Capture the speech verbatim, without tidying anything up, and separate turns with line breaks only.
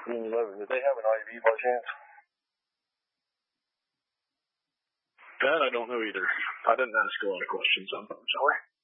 fifteen eleven. Did they have an I V by chance?
That I don't know either. I didn't ask a lot of questions. I'm sorry.